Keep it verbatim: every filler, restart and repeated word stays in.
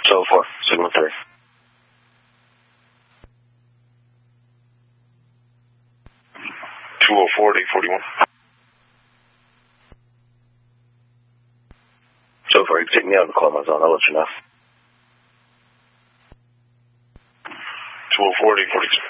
So far, signal three. two oh four to eight forty-one. So far, you can take me out and call my zone. I'll let you know. two oh four to eight forty-two.